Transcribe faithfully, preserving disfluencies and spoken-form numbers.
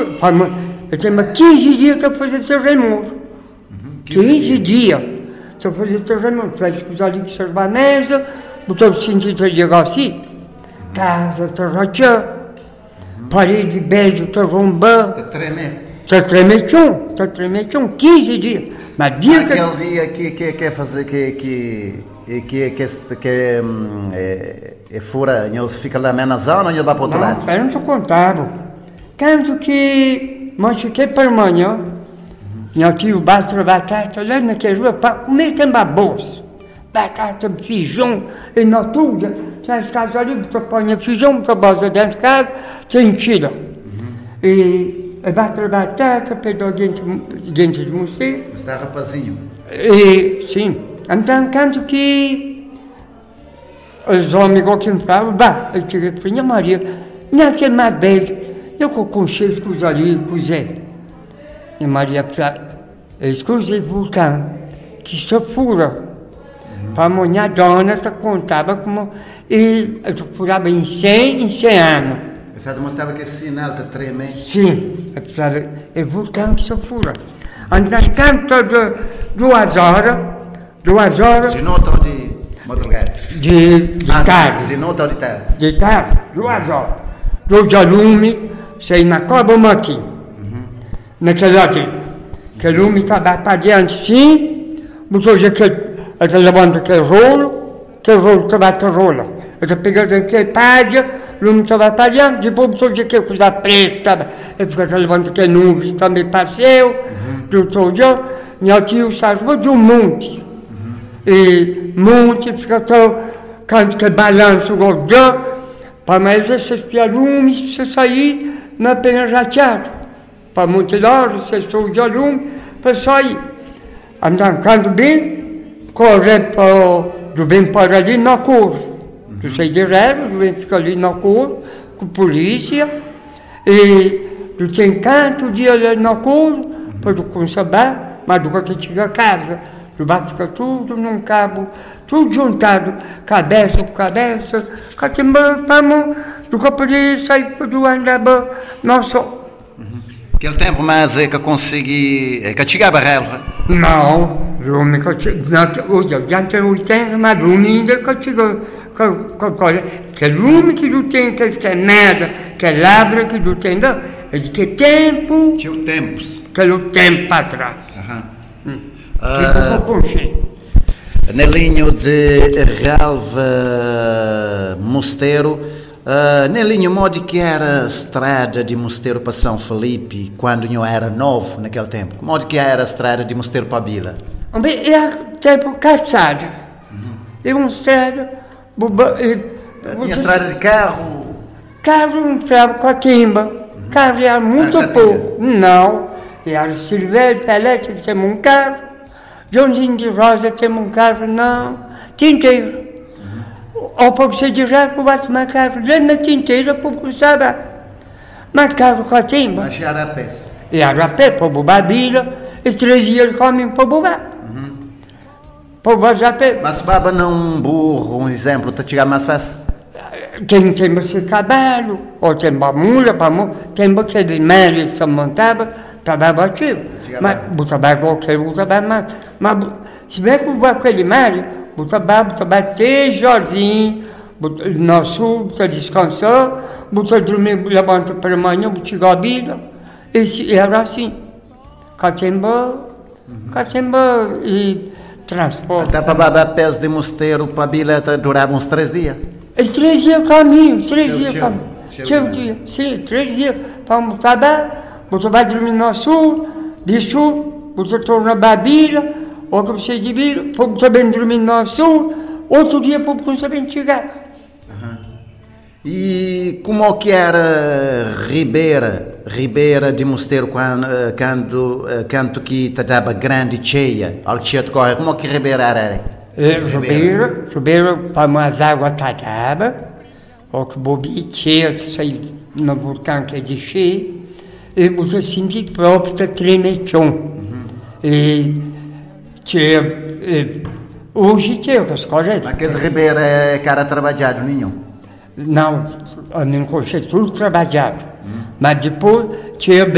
eu tenho quinze dias para fazer terremoto. Uhum. quinze dias para fazer terremoto. Parece que os ali que se baneza, botou o sentido de assim, casa, terrachã, parede, beijo, terrombã. Está tremer. Está tremendo, está tremendo, quinze dias. Mas dia que... Aquele dia que quer que, que fazer, que, que, que, que, que, que é, é fora, não se fica lá na zona ou não vai para o outro lado? Não, eu não estou contando. Quando que, mas fiquei para amanhã, meu tio bate batata, lá naquela rua, para comer também bolsa. Batata, feijão, e na tudo. Tem as casas ali, você põe feijão, você bota dentro de casa, tem tira. E... Bateu batata, pegou dentro, dentro de você. Você está rapazinho? E, sim. Então, quando que os homens que me falavam, bah, eu tirei para minha Maria, naquele mais beijo, eu com cheiro com os ali, com o Zé. Minha Maria falou, escusa o vulcão, que se fura. Uhum. Para amanhã a dona contava como, e eu furava em cem, em cem anos. Você demonstrava que esse sinal está tremendo? Sim, é vulcão que se fura. Então, tanto de duas horas, duas horas... De noite ou de madrugada? De, de ah, tarde. De noite ou de tarde? De tarde, duas horas. Dois alumes, sei na Cova Martim, uhum. Naquela aqui. Que lume está para diante, sim, botou já que ele levanta aquele rolo, que o rolo está batendo rola. Ele pegou aquele pádia, o lume estava para diante, depois botou já que coisa preta, ele ficou levantando aquele nuvem, também passeu, do todo dia, meu tio saiu de um monte. Uhum. E monte, fica tão, quando que balança o gordão, para mais esses lumes, você sair na pena rateada. Para muitas horas, você saiu de lume, para sair. Andando bem, correr do bem para ali na curva. Tu sai direto, tu vem ficar ali na curva, com a polícia, e tu tem canto dia ali na curva, para tu consabar, mas tu quando chega a casa, tu vai ficar tudo num cabo, tudo juntado, cabeça com cabeça, catimba, vamos, tu vai poder sair para tu andar, nossa. Aquele tempo mais é que consegui, é que chegava a relva? Não, hoje já tem oitenta, mas ainda que chegou. Que lume que tu tem, que é nada, que é labra que tu tem, não. É de que tempo. Tinha o tempos. Que é o tempo para trás. Aham. Hum. Uh, uh, Nelinho de Relva Mosteiro, uh, Nelinho, modo que era a estrada de Mosteiro para São Felipe, quando eu era novo naquele tempo? Modo que era a estrada de Mosteiro para Bila? Era tempo calçado. Uhum. E uma estrada. Buba, e, tinha você... estrada de carro? Carro não entrava com a timba. Uhum. Carro era muito ah, pouco. Não. E era Silvério, Pelé, tinha que ter um carro. Joãozinho de Rosa tem um carro, não. Tinteiro. Uhum. Ou para você dizer que vai tomar carro lá na tinteira para você. Mas carro com a timba. Mas era a pé. E era a pé, para o Bubabila, e trazia ele caminho para o Bubá. Mas baba não um burro, um exemplo, está a chegar mais fácil? Quem tem esse cavalo, ou tem uma mula, tem aquele mel que se montava, para bater. Mas você vai qualquer você vai mais. Mas se vê que vai com aquele mel, você vai, você vai ter jardim, no sul, você descansou, você dormir, levanta para amanhã, você chega a vida. E era assim. Catimba, catimba e... transporte. Até para babar pés de Mosteiro para Bila durava uns três dias? E três dias caminho, três dias caminho. Três dias, sim, três dias. Para montar, você vai dormir no sul, de sul, você torna para Bila, outro você de Bila, você vai dormir no sul, outro dia você vai chegar. Uhum. E como que era Ribeira, Ribeira de Mosteiro, quando, quando, quando que te dava grande cheia, ao que te corre, como que Ribeira era? É, Ribeira, Ribeira, para umas águas tadava, ou que bobi cheia, sai no vulcão que é de cheia, e você sente próprio da tremechão. Uhum. E tinha, hoje tinha as coisas. Mas que esse Ribeira é cara trabalhado, nenhum? Não, eu não conheço tudo trabalhado, hum. Mas depois tinha